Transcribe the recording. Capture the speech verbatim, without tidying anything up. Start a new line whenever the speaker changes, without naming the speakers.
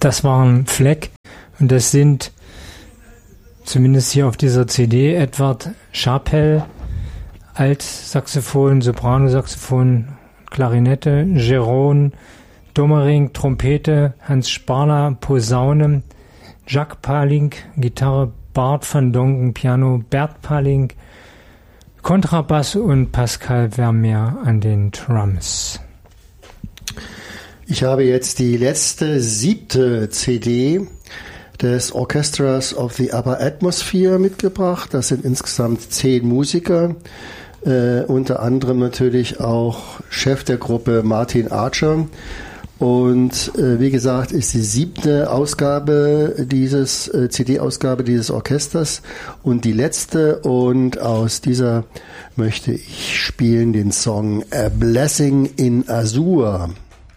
Das war ein Fleck und das sind zumindest hier auf dieser C D Edward Sharpell, Altsaxophon, Sopranosaxophon, Klarinette, Jeroen Dommering, Trompete, Hans Sparler, Posaune, Jacques Palink, Gitarre, Bart van Dongen, Piano, Bert Palink, Kontrabass und Pascal Vermeer an den Drums.
Ich habe jetzt die letzte, siebte C D des Orchestras of the Upper Atmosphere mitgebracht. Das sind insgesamt zehn Musiker, äh, unter anderem natürlich auch Chef der Gruppe Martin Archer. Und äh, wie gesagt, ist die siebte Ausgabe dieses äh, C D-Ausgabe dieses Orchesters und die letzte. Und aus dieser möchte ich spielen den Song A Blessing in Azure.